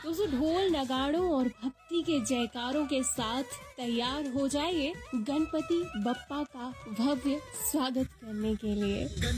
दोस्तों ढोल नगाड़ों और भक्ति के जयकारों के साथ तैयार हो जाइए गणपति बप्पा का भव्य स्वागत करने के लिए।